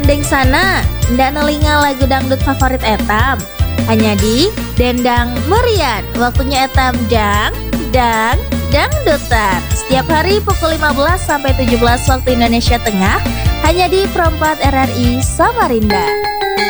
ngandeng sana, ndak nelinga lagu dangdut favorit etam. Hanya di Dendang Merian, waktunya etam dangdutan. Setiap hari pukul 15 sampai 17 waktu Indonesia Tengah, hanya di Perempat RRI Samarinda.